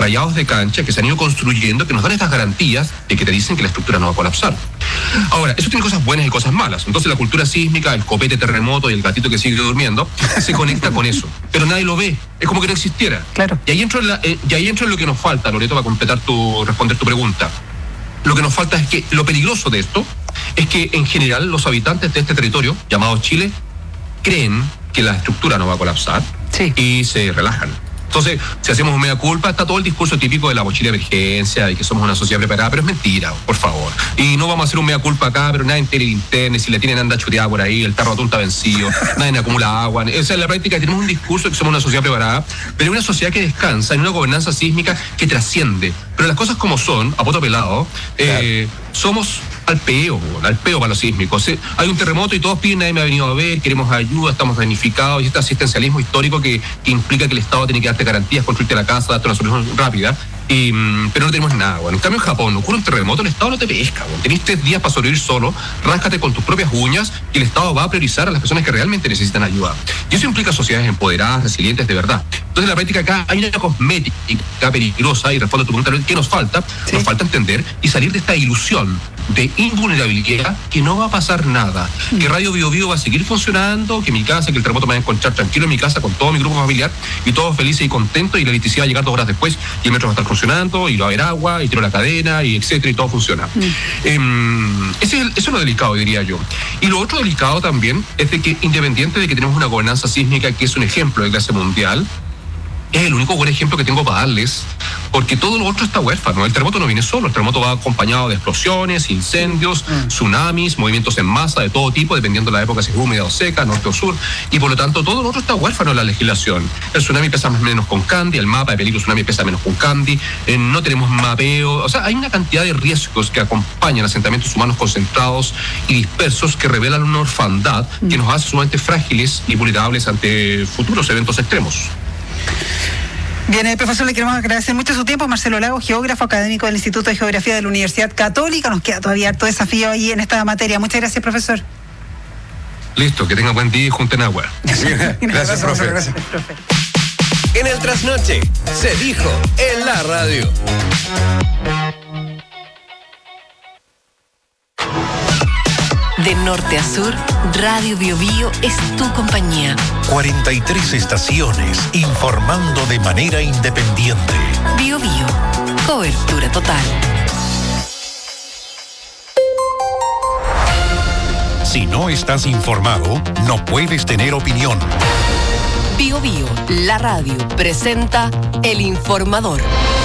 rayados de cancha que se han ido construyendo, que nos dan estas garantías de que te dicen que la estructura no va a colapsar. Ahora, eso tiene cosas buenas y cosas malas. Entonces la cultura sísmica, el copete terremoto y el gatito que sigue durmiendo, se conecta con eso. Pero nadie lo ve. Es como que no existiera. Claro. Y ahí entro en lo que nos falta, Loreto, para responder tu pregunta. Lo que nos falta es que lo peligroso de esto es que en general los habitantes de este territorio, llamado Chile, creen que la estructura no va a colapsar y se relajan. Entonces, si hacemos un mea culpa, está todo el discurso típico de la mochila de emergencia y que somos una sociedad preparada, pero es mentira, por favor. Y no vamos a hacer un mea culpa acá, pero nadie tiene linterna, si la tienen anda chuteada por ahí, el tarro atún está vencido, nadie acumula agua. O sea, en la práctica tenemos un discurso de que somos una sociedad preparada, pero una sociedad que descansa en una gobernanza sísmica que trasciende. Pero las cosas como son, a poto pelado, somos al peo para los sísmicos. Hay un terremoto y todos piden, nadie me ha venido a ver, queremos ayuda, estamos damnificados, y este asistencialismo histórico que implica que el Estado tiene que darte garantías, construirte la casa, darte una solución rápida, pero no tenemos nada. Bueno, en cambio en Japón ocurre un terremoto, el Estado no te pesca. Bueno, tenés 3 días para sobrevivir solo, ráscate con tus propias uñas y el Estado va a priorizar a las personas que realmente necesitan ayuda. Y eso implica sociedades empoderadas, resilientes de verdad. Entonces en la práctica acá hay una cosmética peligrosa, y respondo a tu pregunta, ¿qué nos falta? Nos falta entender y salir de esta ilusión de invulnerabilidad, que no va a pasar nada, que Radio Bio Bio va a seguir funcionando, que el terremoto me va a encontrar tranquilo en mi casa con todo mi grupo familiar y todos felices y contentos, y la electricidad va a llegar 2 horas después y el metro va a estar funcionando y va a haber agua y tiro la cadena y etcétera, y todo funciona. Eso es lo delicado, diría yo. Y lo otro delicado también es de que, independiente de que tenemos una gobernanza sísmica que es un ejemplo de clase mundial, es el único buen ejemplo que tengo para darles, porque todo lo otro está huérfano. El terremoto no viene solo, el terremoto va acompañado de explosiones, incendios, tsunamis, movimientos en masa de todo tipo, dependiendo de la época, si es húmeda o seca, norte o sur, y por lo tanto todo lo otro está huérfano en la legislación. El tsunami pesa más o menos con Candy, el mapa de peligro tsunami pesa menos con Candy, no tenemos mapeo, o sea, hay una cantidad de riesgos que acompañan asentamientos humanos concentrados y dispersos que revelan una orfandad que nos hace sumamente frágiles y vulnerables ante futuros eventos extremos. Bien, profesor, le queremos agradecer mucho su tiempo. Marcelo Lago, geógrafo académico del Instituto de Geografía de la Universidad Católica. Nos queda todavía harto desafío ahí en esta materia. Muchas gracias, profesor. Listo, que tenga buen día y junten agua. Gracias, profe. Gracias, profe. En el Trasnoche se dijo en la radio. De norte a sur, Radio Bio Bio es tu compañía. 43 estaciones informando de manera independiente. Bio Bio, cobertura total. Si no estás informado, no puedes tener opinión. Bio Bio, la radio, presenta El Informador.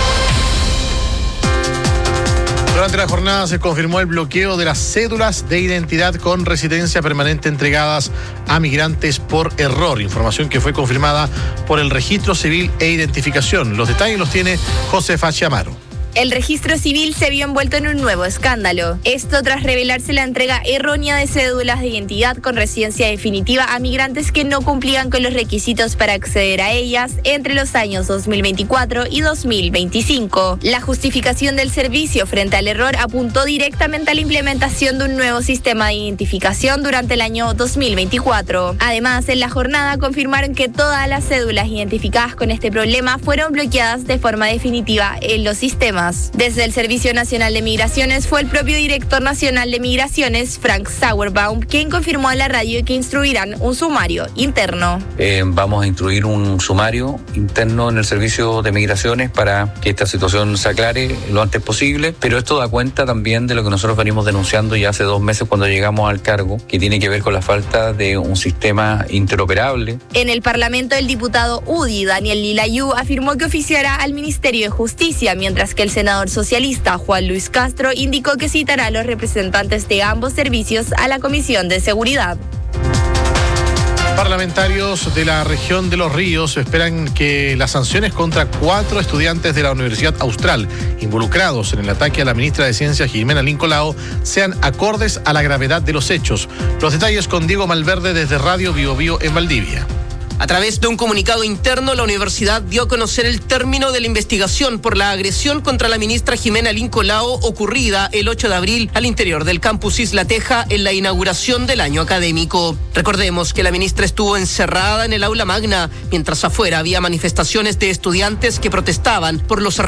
Durante la jornada se confirmó el bloqueo de las cédulas de identidad con residencia permanente entregadas a migrantes por error. Información que fue confirmada por el Registro Civil e Identificación. Los detalles los tiene Josefa Chiamaro. El registro civil se vio envuelto en un nuevo escándalo. Esto tras revelarse la entrega errónea de cédulas de identidad con residencia definitiva a migrantes que no cumplían con los requisitos para acceder a ellas entre los años 2024 y 2025. La justificación del servicio frente al error apuntó directamente a la implementación de un nuevo sistema de identificación durante el año 2024. Además, en la jornada confirmaron que todas las cédulas identificadas con este problema fueron bloqueadas de forma definitiva en los sistemas. Desde el Servicio Nacional de Migraciones fue el propio director nacional de Migraciones, Frank Sauerbaum, quien confirmó a la radio que instruirán un sumario interno. Vamos a instruir un sumario interno en el Servicio de Migraciones para que esta situación se aclare lo antes posible, pero esto da cuenta también de lo que nosotros venimos denunciando ya hace 2 meses cuando llegamos al cargo, que tiene que ver con la falta de un sistema interoperable. En el Parlamento, el diputado UDI, Daniel Lilayú, afirmó que oficiará al Ministerio de Justicia, mientras que el senador socialista Juan Luis Castro indicó que citará a los representantes de ambos servicios a la Comisión de Seguridad. Parlamentarios de la región de Los Ríos esperan que las sanciones contra 4 estudiantes de la Universidad Austral involucrados en el ataque a la ministra de Ciencias, Jimena Lincolao, sean acordes a la gravedad de los hechos. Los detalles con Diego Malverde desde Radio Bio Bio en Valdivia. A través de un comunicado interno, la universidad dio a conocer el término de la investigación por la agresión contra la ministra Jimena Lincolao ocurrida el 8 de abril al interior del campus Isla Teja en la inauguración del año académico. Recordemos que la ministra estuvo encerrada en el aula magna, mientras afuera había manifestaciones de estudiantes que protestaban por los